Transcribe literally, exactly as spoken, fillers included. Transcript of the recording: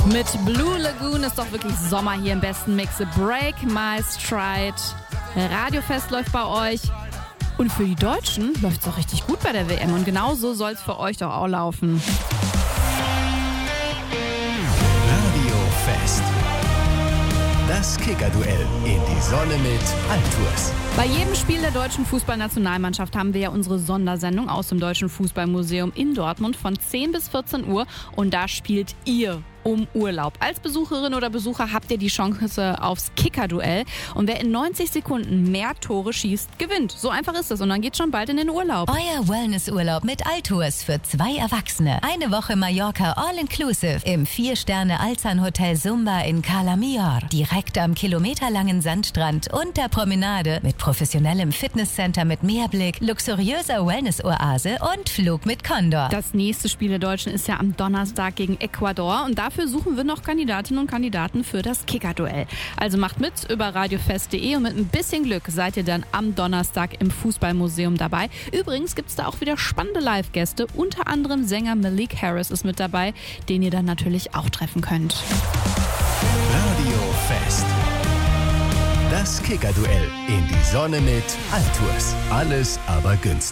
Mit Blue Lagoon ist doch wirklich Sommer hier im besten Mix. Break My Stride. Radiofest läuft bei euch. Und für die Deutschen läuft es auch richtig gut bei der W M. Und genau so soll es für euch doch auch laufen. Radiofest. Das Kicker-Duell in die Sonne mit Altours. Bei jedem Spiel der deutschen Fußballnationalmannschaft haben wir ja unsere Sondersendung aus dem Deutschen Fußballmuseum in Dortmund von zehn bis vierzehn Uhr. Und da spielt ihr um Urlaub. Als Besucherin oder Besucher habt ihr die Chance aufs Kicker-Duell. Und wer in neunzig Sekunden mehr Tore schießt, gewinnt. So einfach ist es. Und dann geht's schon bald in den Urlaub. Euer Wellnessurlaub mit Altours für zwei Erwachsene. Eine Woche Mallorca All-Inclusive im vier-Sterne-Alzan-Hotel Sumba in Cala Millor. Direkt am kilometerlangen Sandstrand und der Promenade mit professionellem Fitnesscenter mit Meerblick, luxuriöser Wellness-Oase und Flug mit Condor. Das nächste Spiel der Deutschen ist ja am Donnerstag gegen Ecuador. Und dafür suchen wir noch Kandidatinnen und Kandidaten für das Kicker-Duell. Also macht mit über radiofest punkt de und mit ein bisschen Glück seid ihr dann am Donnerstag im Fußballmuseum dabei. Übrigens gibt es da auch wieder spannende Live-Gäste. Unter anderem Sänger Malik Harris ist mit dabei, den ihr dann natürlich auch treffen könnt. Radiofest. Das Kicker-Duell in die Sonne mit Altours. Alles aber günstig.